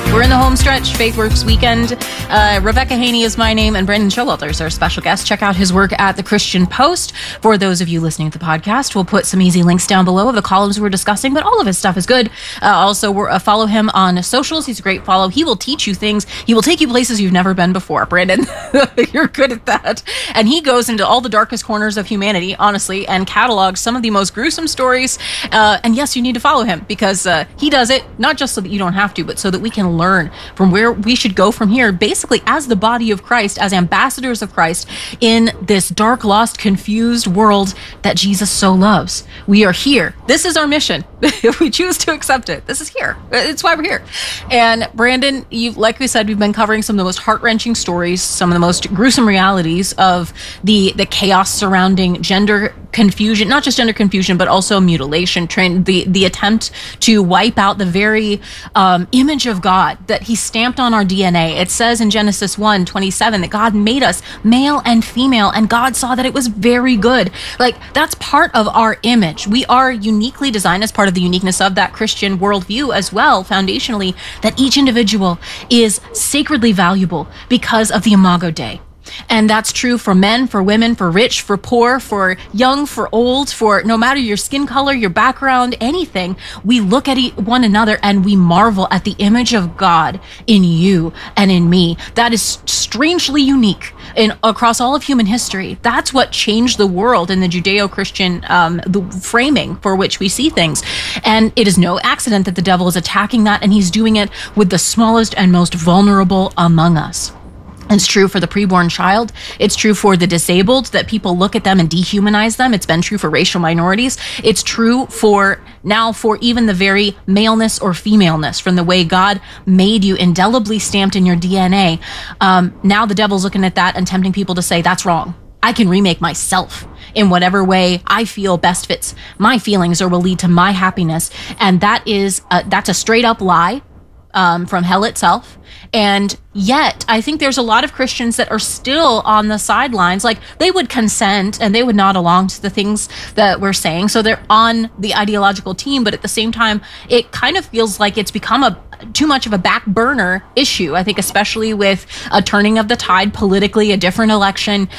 We're in the home stretch, FaithWorks weekend. Rebecca Haney is my name, and Brandon Showalter is our special guest. Check out his work at the Christian Post. For those of you listening to the podcast, we'll put some easy links down below of the columns we're discussing, but all of his stuff is good. Also, follow him on socials. He's a great follow. He will teach you things. He will take you places you've never been before, Brandon. You're good at that. And he goes into all the darkest corners of humanity, honestly, and catalogs some of the most gruesome stories. And yes, you need to follow him because he does it, not just so that you don't have to, but so that we can learn from where we should go from here, basically as the body of Christ, as ambassadors of Christ in this dark, lost, confused world that Jesus so loves. We are here. This is our mission. If we choose to accept it, this is here. It's why we're here. And Brandon, like we said, we've been covering some of the most heart-wrenching stories, some of the most gruesome realities of the chaos surrounding gender confusion, not just gender confusion, but also mutilation, the attempt to wipe out the very image of God that he stamped on our DNA. It says in Genesis 1:27 that God made us male and female, and God saw that it was very good. Like, that's part of our image. We are uniquely designed as part of the uniqueness of that Christian worldview as well, foundationally, that each individual is sacredly valuable because of the Imago Dei. And that's true for men, for women, for rich, for poor, for young, for old, for no matter your skin color, your background, anything. We look at one another and we marvel at the image of God in you and in me. That is strangely unique across all of human history. That's what changed the world in the Judeo-Christian the framing for which we see things. And it is no accident that the devil is attacking that, and he's doing it with the smallest and most vulnerable among us. It's true for the preborn child. It's true for the disabled, that people look at them and dehumanize them. It's been true for racial minorities. It's true for even the very maleness or femaleness, from the way God made you, indelibly stamped in your DNA. Now the devil's looking at that and tempting people to say, that's wrong. I can remake myself in whatever way I feel best fits my feelings or will lead to my happiness. And that's a straight up lie from hell itself. And yet, I think there's a lot of Christians that are still on the sidelines. Like, they would consent and they would nod along to the things that we're saying. So they're on the ideological team, but at the same time, it kind of feels like it's become too much of a back burner issue. I think especially with a turning of the tide politically, a different election.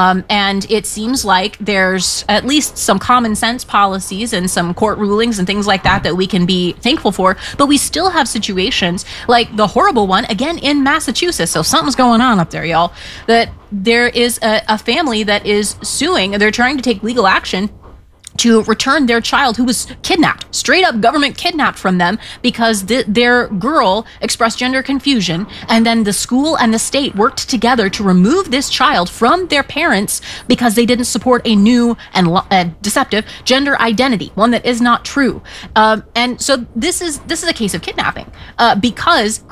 And it seems like there's at least some common sense policies and some court rulings and things like that we can be thankful for. But we still have situations like the horrible one, again, in Massachusetts. So something's going on up there, y'all, that there is a family that is suing. They're trying to take legal action to return their child who was kidnapped, straight up government kidnapped from them because their girl expressed gender confusion. And then the school and the state worked together to remove this child from their parents because they didn't support a new and deceptive gender identity, one that is not true. And so this is a case of kidnapping because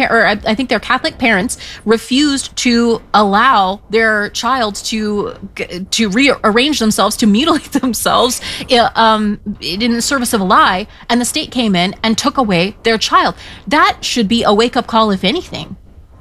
I think their Catholic parents refused to allow their child to rearrange themselves, to mutilate themselves in the service of a lie, and the state came in and took away their child. That should be a wake-up call, if anything.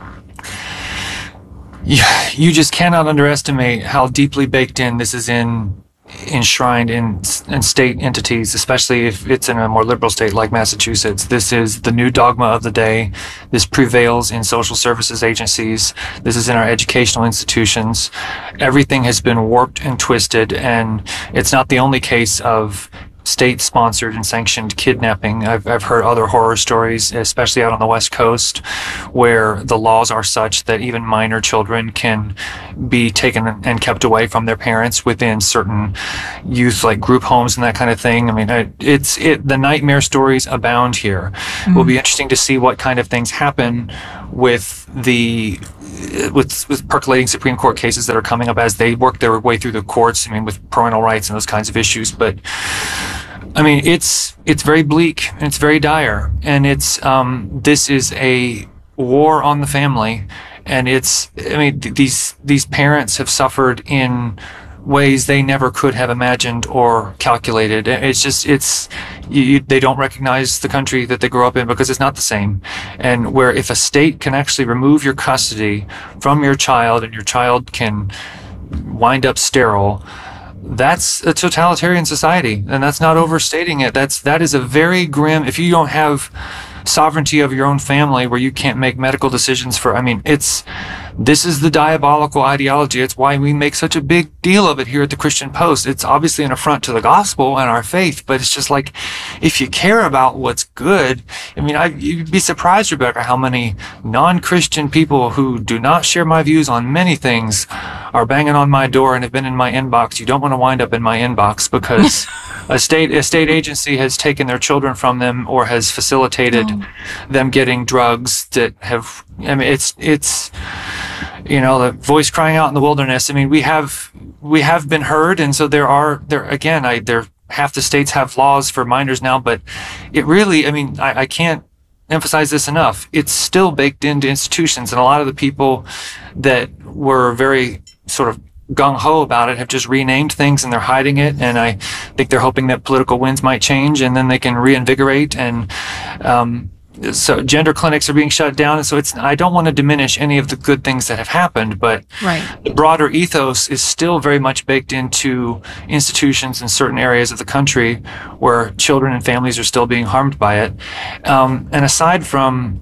Yeah, you just cannot underestimate how deeply baked in this is enshrined in state entities, especially if it's in a more liberal state like Massachusetts. This is the new dogma of the day. This prevails in social services agencies. This is in our educational institutions. Everything has been warped and twisted, and it's not the only case of state-sponsored and sanctioned kidnapping. I've heard other horror stories, especially out on the West Coast, where the laws are such that even minor children can be taken and kept away from their parents within certain youth, like group homes and that kind of thing. I mean, the nightmare stories abound here. Mm-hmm. It will be interesting to see what kind of things happen with percolating Supreme Court cases that are coming up as they work their way through the courts. I mean, with parental rights and those kinds of issues. But I mean, it's very bleak and it's very dire, and this is a war on the family, and these parents have suffered in ways they never could have imagined or calculated. They don't recognize the country that they grew up in because it's not the same. And where if a state can actually remove your custody from your child and your child can wind up sterile, that's a totalitarian society, and that's not overstating it. That is a very grim. If you don't have sovereignty of your own family where you can't make medical decisions for, I mean, this is the diabolical ideology. It's why we make such a big deal of it here at the Christian Post. It's obviously an affront to the gospel and our faith, but it's just like, if you care about what's good, I mean, you'd be surprised, Rebecca, how many non-Christian people who do not share my views on many things are banging on my door and have been in my inbox. You don't want to wind up in my inbox because a state agency has taken their children from them or has facilitated them getting drugs that have, I mean, it's the voice crying out in the wilderness. I mean, we have been heard, and so half the states have laws for minors now, but it really, I mean, I can't emphasize this enough. It's still baked into institutions, and a lot of the people that were very sort of gung-ho about it have just renamed things and they're hiding it, and I think they're hoping that political winds might change and then they can reinvigorate, and so gender clinics are being shut down, and so I don't want to diminish any of the good things that have happened, but the broader ethos is still very much baked into institutions in certain areas of the country where children and families are still being harmed by it. And aside from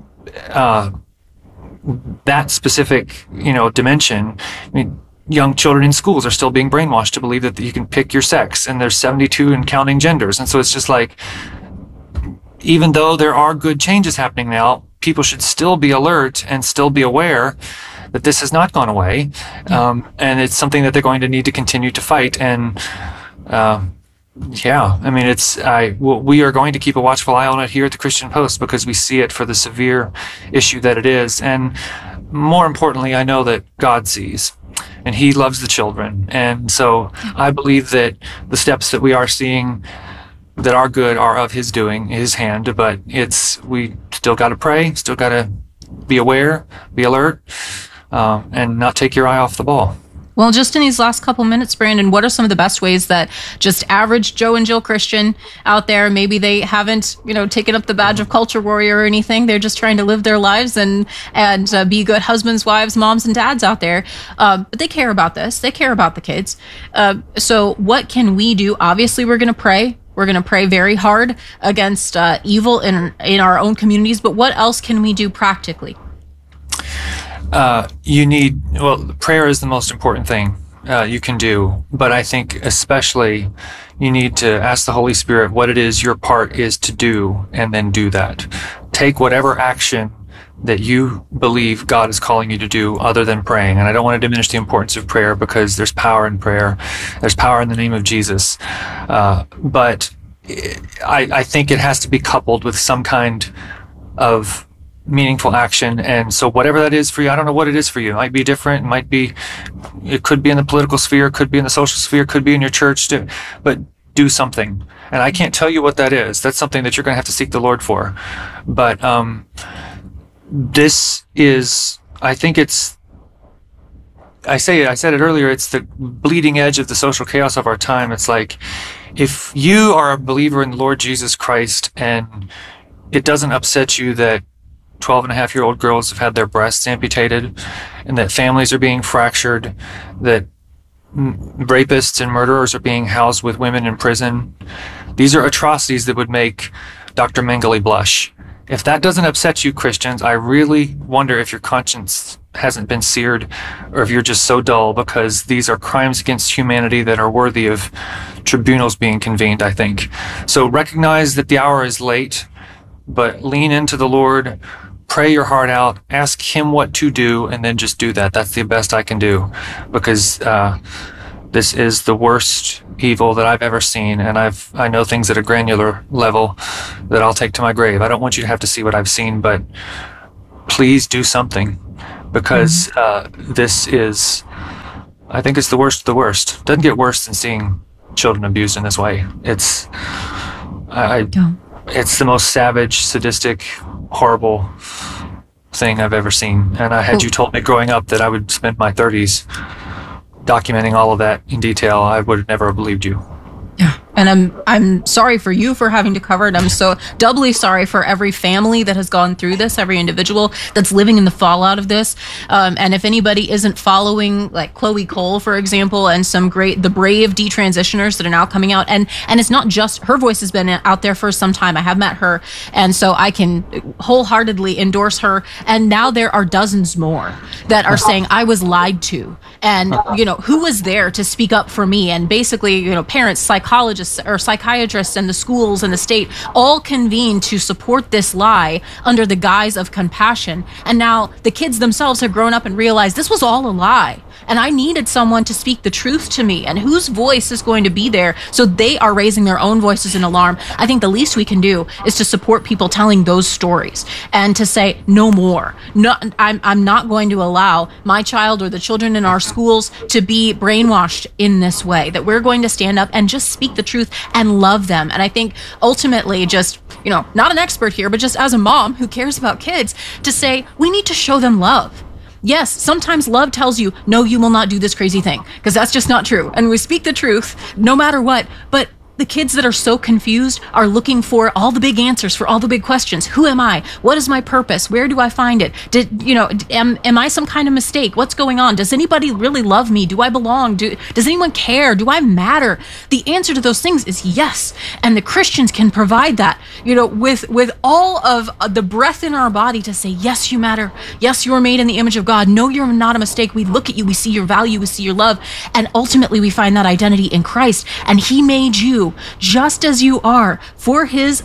that specific, dimension, I mean, young children in schools are still being brainwashed to believe that you can pick your sex, and there's 72 and counting genders, and so it's just like, even though there are good changes happening now, people should still be alert and still be aware that this has not gone away. And it's something that they're going to need to continue to fight. And, I mean, we are going to keep a watchful eye on it here at the Christian Post because we see it for the severe issue that it is. And more importantly, I know that God sees. And he loves the children. And so I believe that the steps that we are seeing that are good are of his doing, his hand, but we still got to pray, still got to be aware, be alert, and not take your eye off the ball. Well, just in these last couple minutes, Brandon, what are some of the best ways that just average Joe and Jill Christian out there, maybe they haven't, taken up the badge of culture warrior or anything, they're just trying to live their lives and be good husbands, wives, moms, and dads out there, but they care about this, they care about the kids. So what can we do? Obviously, we're going to pray. We're going to pray very hard against evil in our own communities, but what else can we do practically? Prayer is the most important thing you can do, but I think especially you need to ask the Holy Spirit what it is your part is to do, and then do that. Take whatever action that you believe God is calling you to do other than praying. And I don't want to diminish the importance of prayer because there's power in prayer. There's power in the name of Jesus. But I think it has to be coupled with some kind of meaningful action. And so whatever that is for you, I don't know what it is for you. It might be different. It could be in the political sphere, could be in the social sphere, could be in your church, but do something. And I can't tell you what that is. That's something that you're going to have to seek the Lord for. But, this is, I think I said it earlier, it's the bleeding edge of the social chaos of our time. It's like, if you are a believer in the Lord Jesus Christ and it doesn't upset you that 12-and-a-half-year-old girls have had their breasts amputated and that families are being fractured, that rapists and murderers are being housed with women in prison, these are atrocities that would make Dr. Mengele blush. If that doesn't upset you, Christians, I really wonder if your conscience hasn't been seared or if you're just so dull, because these are crimes against humanity that are worthy of tribunals being convened, I think. So recognize that the hour is late, but lean into the Lord, pray your heart out, ask him what to do, and then just do that. That's the best I can do, because this is the worst evil that I've ever seen, and I know things at a granular level that I'll take to my grave. I don't want you to have to see what I've seen, but please do something, because this is, I think it's the worst of the worst. It doesn't get worse than seeing children abused in this way. It's the most savage, sadistic, horrible thing I've ever seen. And had you told me growing up that I would spend my 30s documenting all of that in detail, I would have never believed you. Yeah. And I'm sorry for you for having to cover it. I'm so doubly sorry for every family that has gone through this, every individual that's living in the fallout of this. And if anybody isn't following, like Chloe Cole, for example, and the brave detransitioners that are now coming out, and it's not just her voice has been out there for some time. I have met her, and so I can wholeheartedly endorse her. And now there are dozens more that are saying I was lied to, and who was there to speak up for me? And basically, parents, psychologists, or psychiatrists, and the schools and the state all convene to support this lie under the guise of compassion. And now the kids themselves have grown up and realized this was all a lie. And I needed someone to speak the truth to me, and whose voice is going to be there. So they are raising their own voices in alarm. I think the least we can do is to support people telling those stories and to say no more. No, I'm not going to allow my child or the children in our schools to be brainwashed in this way, that we're going to stand up and just speak the truth and love them. And I think ultimately, just, not an expert here, but just as a mom who cares about kids, to say we need to show them love. Yes, sometimes love tells you, no, you will not do this crazy thing, because that's just not true. And we speak the truth no matter what. But the kids that are so confused are looking for all the big answers for all the big questions. Who am I? What is my purpose? Where do I find it? Am I some kind of mistake? What's going on? Does anybody really love me? Do I belong? Does anyone care? Do I matter? The answer to those things is yes. And the Christians can provide that, with all of the breath in our body to say, yes, you matter. Yes, you are made in the image of God. No, you're not a mistake. We look at you. We see your value. We see your love. And ultimately, we find that identity in Christ. And he made you just as you are for his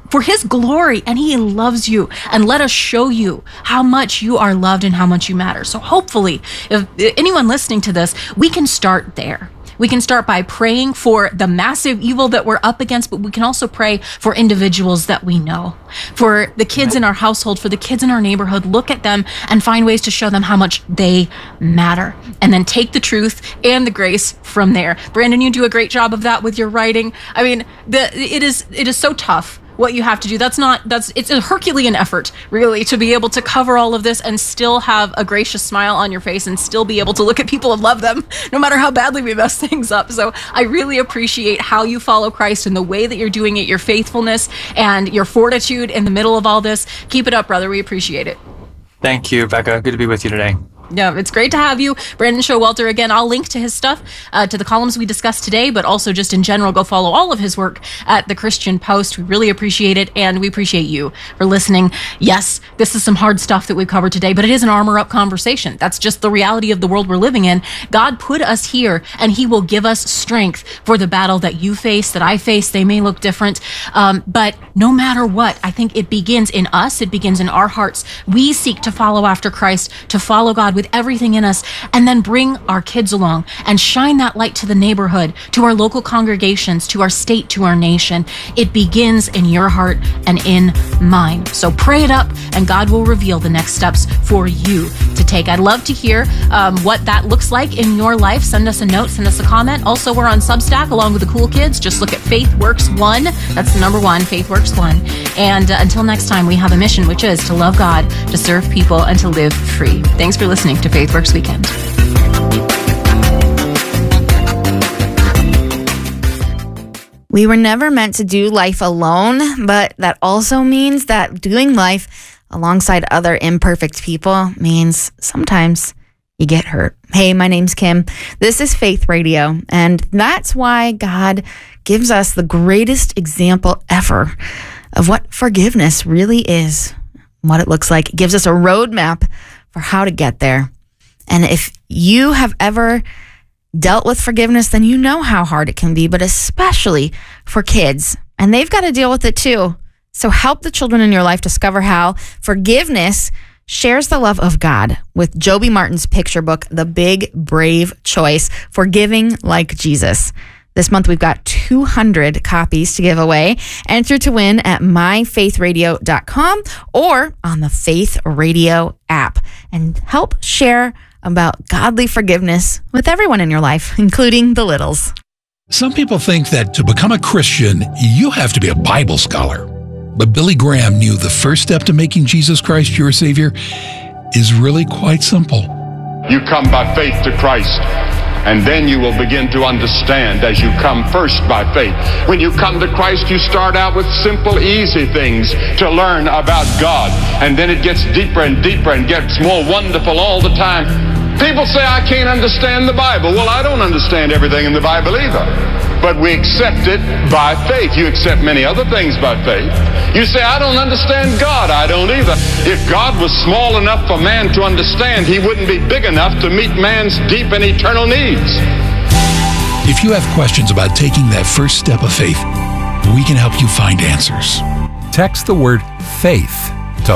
glory, and he loves you. And let us show you how much you are loved and how much you matter. So hopefully, if anyone listening to this, we can start there. We can start by praying for the massive evil that we're up against, but we can also pray for individuals that we know, for the kids in our household, for the kids in our neighborhood. Look at them and find ways to show them how much they matter, and then take the truth and the grace from there. Brandon, you do a great job of that with your writing. I mean, it is so tough what you have to do. It's a Herculean effort, really, to be able to cover all of this and still have a gracious smile on your face and still be able to look at people and love them, no matter how badly we mess things up. So I really appreciate how you follow Christ and the way that you're doing it, your faithfulness and your fortitude in the middle of all this. Keep it up, brother. We appreciate it. Thank you, Becca. Good to be with you today. Yeah, it's great to have you. Brandon Showalter, again, I'll link to his stuff, to the columns we discussed today, but also just in general, go follow all of his work at the Christian Post. We really appreciate it, and we appreciate you for listening. Yes, this is some hard stuff that we've covered today, but it is an armor up conversation. That's just the reality of the world we're living in. God put us here, and he will give us strength for the battle that you face, that I face. They may look different, but no matter what, I think it begins in us. It begins in our hearts. We seek to follow after Christ, to follow God with everything in us, and then bring our kids along and shine that light to the neighborhood, to our local congregations, to our state, to our nation. It begins in your heart and in mine. So pray it up, and God will reveal the next steps for you to take. I'd love to hear what that looks like in your life. Send us a note, send us a comment. Also, we're on Substack along with the cool kids. Just look at FaithWorks1. That's the number 1, FaithWorks1. And until next time, we have a mission, which is to love God, to serve people, and to live free. Thanks for listening to FaithWorks Weekend. We were never meant to do life alone, but that also means that doing life alongside other imperfect people means sometimes you get hurt. Hey, my name's Kim. This is Faith Radio, and that's why God gives us the greatest example ever of what forgiveness really is, what it looks like. It gives us a roadmap for how to get there. And if you have ever dealt with forgiveness, then you know how hard it can be, but especially for kids. And they've got to deal with it too. So help the children in your life discover how forgiveness shares the love of God with Joby Martin's picture book, The Big Brave Choice, Forgiving Like Jesus. This month, we've got 200 copies to give away. Enter to win at myfaithradio.com or on the Faith Radio app. And help share about godly forgiveness with everyone in your life, including the littles. Some people think that to become a Christian, you have to be a Bible scholar. But Billy Graham knew the first step to making Jesus Christ your Savior is really quite simple. You come by faith to Christ. And then you will begin to understand as you come first by faith. When you come to Christ, you start out with simple, easy things to learn about God. And then it gets deeper and deeper and gets more wonderful all the time. People say, I can't understand the Bible. Well, I don't understand everything in the Bible either. But we accept it by faith. You accept many other things by faith. You say, I don't understand God. I don't either. If God was small enough for man to understand, he wouldn't be big enough to meet man's deep and eternal needs. If you have questions about taking that first step of faith, we can help you find answers. Text the word FAITH to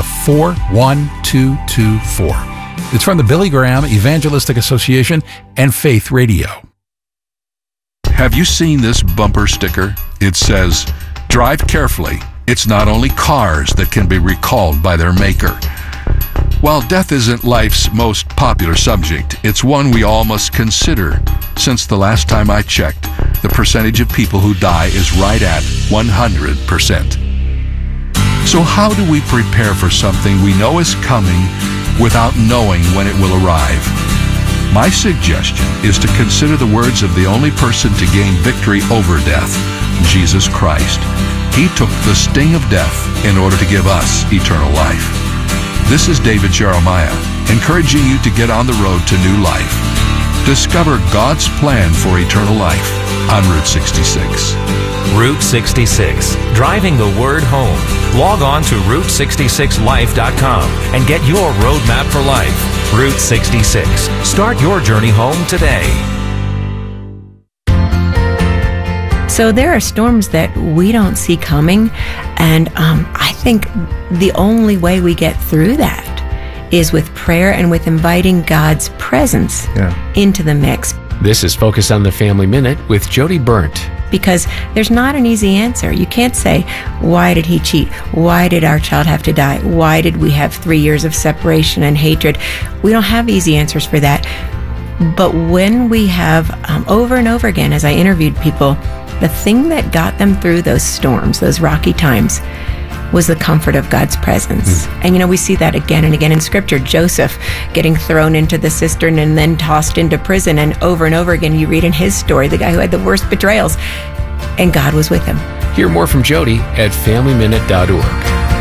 41224. It's from the Billy Graham Evangelistic Association and Faith Radio. Have you seen this bumper sticker? It says, "Drive carefully. It's not only cars that can be recalled by their maker." While death isn't life's most popular subject, it's one we all must consider. Since the last time I checked, the percentage of people who die is right at 100%. So how do we prepare for something we know is coming without knowing when it will arrive? My suggestion is to consider the words of the only person to gain victory over death, Jesus Christ. He took the sting of death in order to give us eternal life. This is David Jeremiah, encouraging you to get on the road to new life. Discover God's plan for eternal life on Route 66. Route 66, driving the word home. Log on to Route66Life.com and get your roadmap for life. Route 66. Start your journey home today. So there are storms that we don't see coming, and I think the only way we get through that is with prayer and with inviting God's presence into the mix. This is Focus on the Family Minute with Jody Burnt. Because there's not an easy answer. You can't say, why did he cheat? Why did our child have to die? Why did we have 3 years of separation and hatred? We don't have easy answers for that. But when we have, over and over again, as I interviewed people, the thing that got them through those storms, those rocky times, was the comfort of God's presence. And we see that again and again in Scripture. Joseph getting thrown into the cistern and then tossed into prison, and over again you read in his story, the guy who had the worst betrayals, and God was with him. Hear more from Jody at FamilyMinute.org.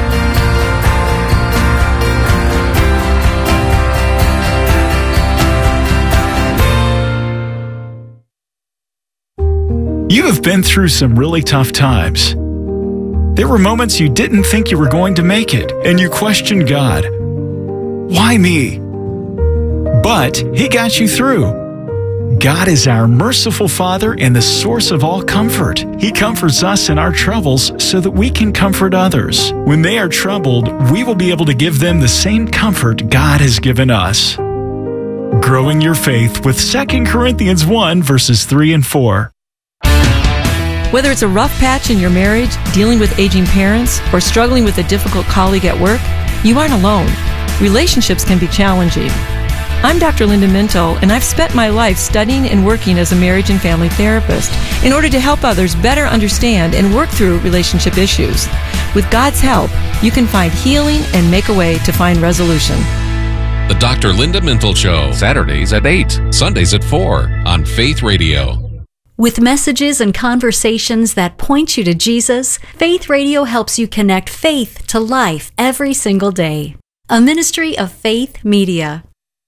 You have been through some really tough times. There were moments you didn't think you were going to make it, and you questioned God. Why me? But He got you through. God is our merciful Father and the source of all comfort. He comforts us in our troubles so that we can comfort others. When they are troubled, we will be able to give them the same comfort God has given us. Growing your faith with 2 Corinthians 1, verses 3 and 4. Whether it's a rough patch in your marriage, dealing with aging parents, or struggling with a difficult colleague at work, you aren't alone. Relationships can be challenging. I'm Dr. Linda Mintel, and I've spent my life studying and working as a marriage and family therapist in order to help others better understand and work through relationship issues. With God's help, you can find healing and make a way to find resolution. The Dr. Linda Mintel Show, Saturdays at 8, Sundays at 4 on Faith Radio. With messages and conversations that point you to Jesus, Faith Radio helps you connect faith to life every single day. A ministry of Faith Media.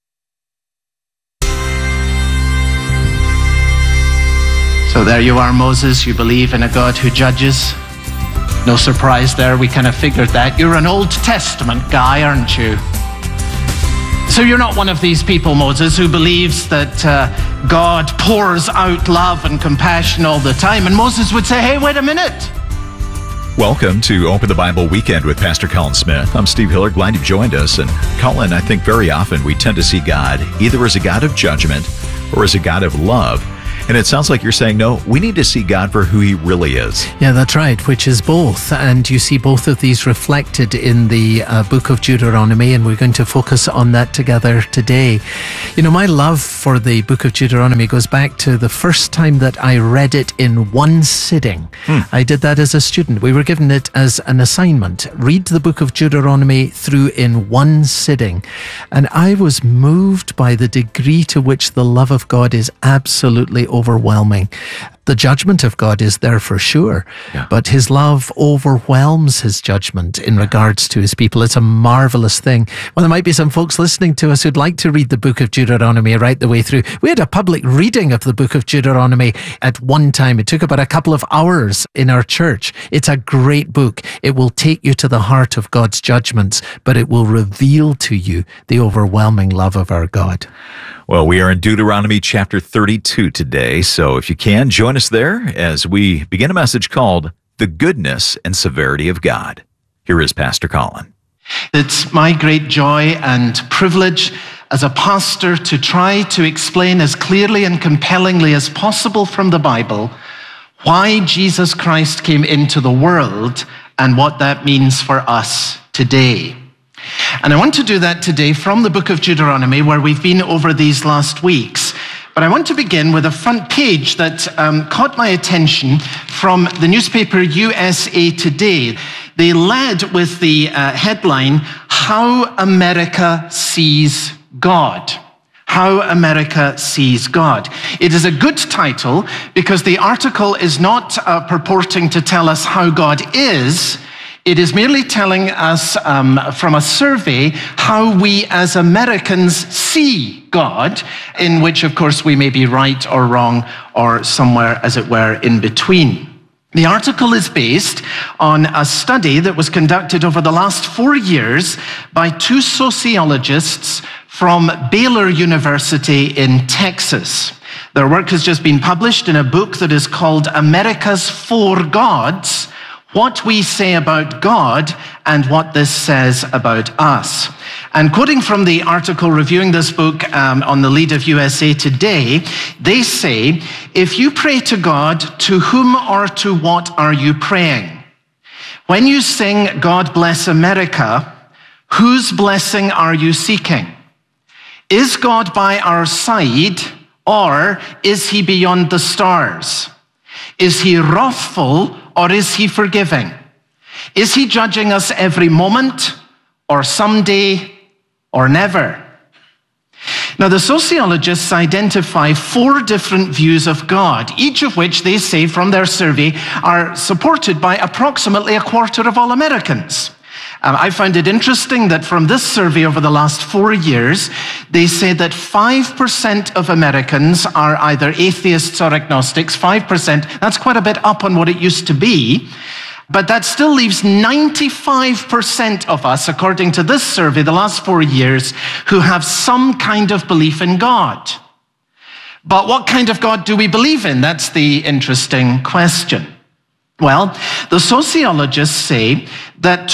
So there you are, Moses. You believe in a God who judges. No surprise there. We kind of figured that. You're an Old Testament guy, aren't you? So you're not one of these people, Moses, who believes that God pours out love and compassion all the time. And Moses would say, hey, wait a minute. Welcome to Open the Bible Weekend with Pastor Colin Smith. I'm Steve Hiller. Glad you've joined us. And Colin, I think very often we tend to see God either as a God of judgment or as a God of love. And it sounds like you're saying, no, we need to see God for who he really is. Yeah, that's right, which is both. And you see both of these reflected in the book of Deuteronomy, and we're going to focus on that together today. You know, my love for the book of Deuteronomy goes back to the first time that I read it in one sitting. I did that as a student. We were given it as an assignment. Read the book of Deuteronomy through in one sitting. And I was moved by the degree to which the love of God is absolutely overwhelming. The judgment of God is there for sure, but his love overwhelms his judgment in regards to his people. It's a marvelous thing. Well, there might be some folks listening to us who'd like to read the book of Deuteronomy right the way through. We had a public reading of the book of Deuteronomy at one time. It took about a couple of hours in our church. It's a great book. It will take you to the heart of God's judgments, but it will reveal to you the overwhelming love of our God. Well, we are in Deuteronomy chapter 32 today, so if you can, join us there as we begin a message called The Goodness and Severity of God. Here is Pastor Colin. It's my great joy and privilege as a pastor to try to explain as clearly and compellingly as possible from the Bible why Jesus Christ came into the world and what that means for us today. And I want to do that today from the book of Deuteronomy, where we've been over these last weeks. But I want to begin with a front page that caught my attention from the newspaper USA Today. They led with the headline, How America Sees God. How America Sees God. It is a good title because the article is not purporting to tell us how God is. It is merely telling us from a survey how we as Americans see God, in which, of course, we may be right or wrong or somewhere, as it were, in between. The article is based on a study that was conducted over the last 4 years by two sociologists from Baylor University in Texas. Their work has just been published in a book that is called America's Four Gods: What We Say About God and What This Says About Us. And quoting from the article reviewing this book on the lead of USA Today, they say, if you pray to God, to whom or to what are you praying? When you sing, God Bless America, whose blessing are you seeking? Is God by our side, or is he beyond the stars? Is he wrathful, or is he forgiving? Is he judging us every moment, or someday, or never? Now, the sociologists identify 4 different views of God, each of which they say from their survey are supported by approximately a quarter of all Americans. I found it interesting that from this survey over the last 4 years, they say that 5% of Americans are either atheists or agnostics. 5%, that's quite a bit up on what it used to be. But that still leaves 95% of us, according to this survey, the last 4 years, who have some kind of belief in God. But what kind of God do we believe in? That's the interesting question. Well, the sociologists say that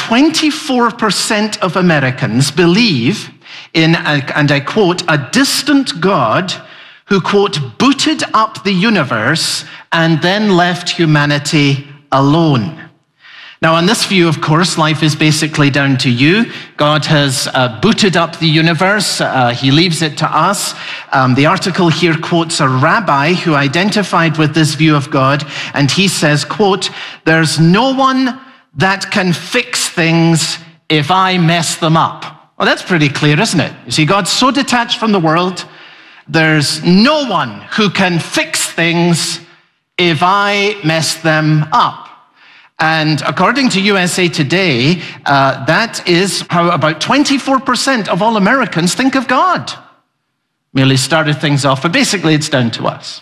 24% of Americans believe in, and I quote, a distant God who, quote, booted up the universe and then left humanity alone. Now, on this view, of course, life is basically down to you. God has booted up the universe. He leaves it to us. The article here quotes a rabbi who identified with this view of God, and he says, quote, there's no one that can fix things if I mess them up. Well, that's pretty clear, isn't it? You see, God's so detached from the world, there's no one who can fix things if I mess them up. And according to USA Today, that is how about 24% of all Americans think of God. Merely started things off, but basically it's down to us.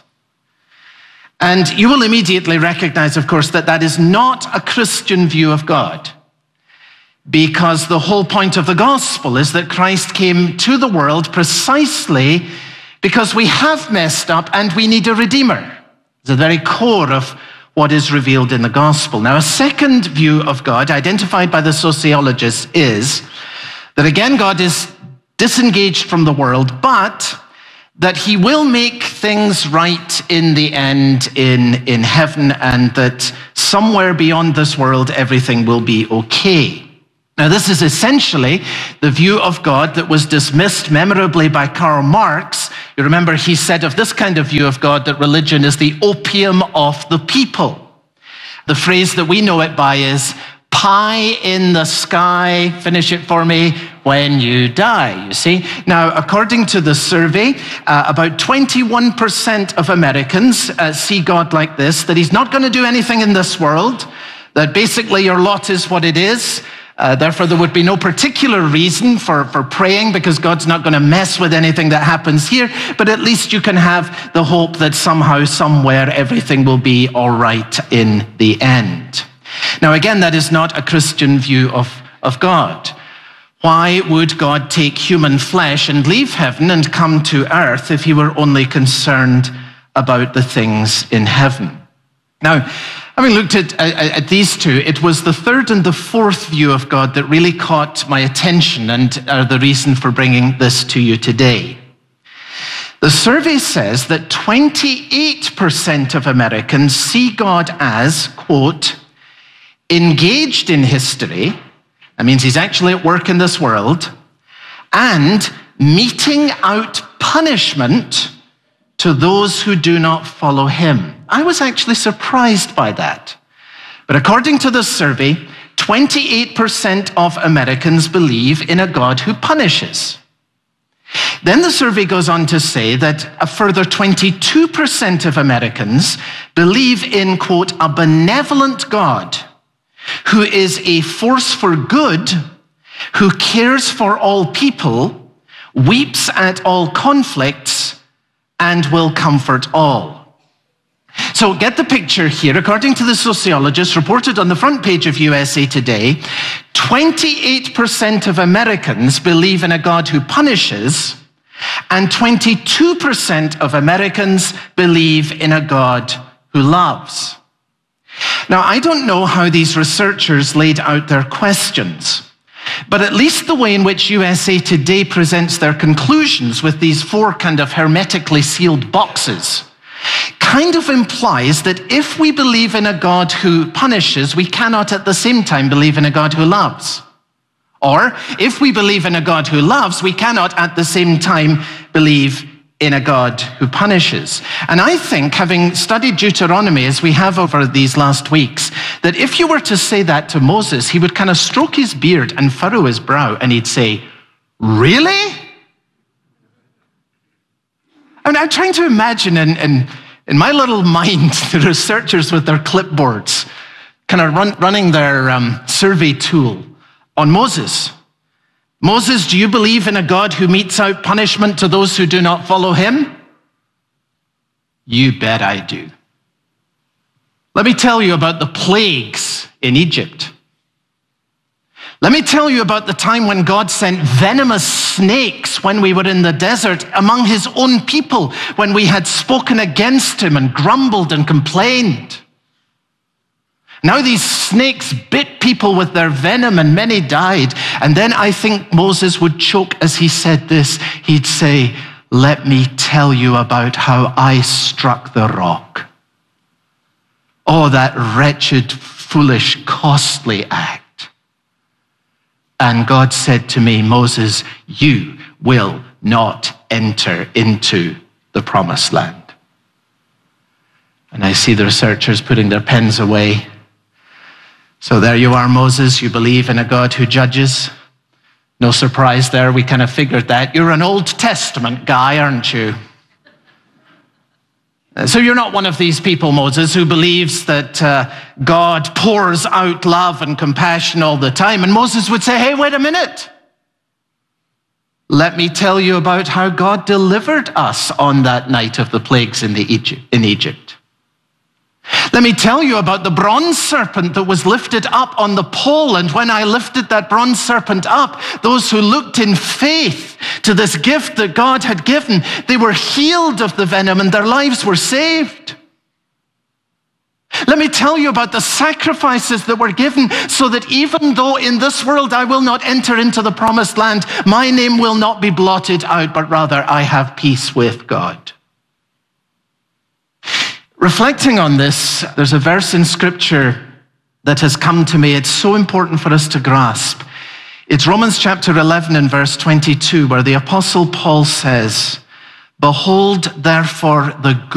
And you will immediately recognize, of course, that that is not a Christian view of God. Because the whole point of the gospel is that Christ came to the world precisely because we have messed up and we need a redeemer. It's the very core of what is revealed in the gospel. Now, a second view of God, identified by the sociologists, is that again, God is disengaged from the world, but that he will make things right in the end in heaven, and that somewhere beyond this world everything will be okay. Now, this is essentially the view of God that was dismissed memorably by Karl Marx. You remember he said of this kind of view of God that religion is the opium of the people. The phrase that we know it by is pie in the sky, finish it for me, when you die, you see. Now, according to the survey, about 21% of Americans see God like this, that he's not going to do anything in this world, that basically your lot is what it is. Therefore, there would be no particular reason for praying, because God's not going to mess with anything that happens here, but at least you can have the hope that somehow, somewhere, everything will be all right in the end. Now, again, that is not a Christian view of God. Why would God take human flesh and leave heaven and come to earth if he were only concerned about the things in heaven? Now, having looked at these two, it was the third and the fourth view of God that really caught my attention and are the reason for bringing this to you today. The survey says that 28% of Americans see God as, quote, engaged in history, that means he's actually at work in this world, and meting out punishment to those who do not follow him. I was actually surprised by that. But according to this survey, 28% of Americans believe in a God who punishes. Then the survey goes on to say that a further 22% of Americans believe in, quote, a benevolent God who is a force for good, who cares for all people, weeps at all conflicts, and will comfort all. So get the picture here. According to the sociologist reported on the front page of USA Today, 28% of Americans believe in a God who punishes, and 22% of Americans believe in a God who loves. Now, I don't know how these researchers laid out their questions, but at least the way in which USA Today presents their conclusions with these four kind of hermetically sealed boxes kind of implies that if we believe in a God who punishes, we cannot at the same time believe in a God who loves. Or if we believe in a God who loves, we cannot at the same time believe in a God who punishes. And I think, having studied Deuteronomy as we have over these last weeks, that if you were to say that to Moses, he would kind of stroke his beard and furrow his brow, and he'd say, really? And I'm trying to imagine in my little mind, the researchers with their clipboards kind of running their survey tool on Moses. Moses, do you believe in a God who metes out punishment to those who do not follow him? You bet I do. Let me tell you about the plagues in Egypt. Let me tell you about the time when God sent venomous snakes when we were in the desert among his own people, when we had spoken against him and grumbled and complained. Now these snakes bit people with their venom and many died. And then I think Moses would choke as he said this. He'd say, let me tell you about how I struck the rock. Oh, that wretched, foolish, costly act. And God said to me, Moses, you will not enter into the promised land. And I see the researchers putting their pens away. So there you are, Moses. You believe in a God who judges. No surprise there. We kind of figured that. You're an Old Testament guy, aren't you? So you're not one of these people, Moses, who believes that God pours out love and compassion all the time. And Moses would say, hey, wait a minute. Let me tell you about how God delivered us on that night of the plagues in Egypt. Let me tell you about the bronze serpent that was lifted up on the pole. And when I lifted that bronze serpent up, those who looked in faith to this gift that God had given, they were healed of the venom and their lives were saved. Let me tell you about the sacrifices that were given so that even though in this world I will not enter into the promised land, my name will not be blotted out, but rather I have peace with God. Reflecting on this, there's a verse in Scripture that has come to me. It's so important for us to grasp. It's Romans chapter 11 and verse 22, where the Apostle Paul says, "Behold, therefore, the